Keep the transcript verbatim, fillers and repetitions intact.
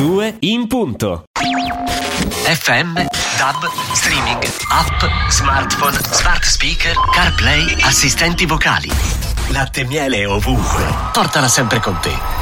due in punto. F M, D A B, streaming, app, smartphone, smart speaker, CarPlay, assistenti vocali. Latte e miele ovunque. Portala sempre con te.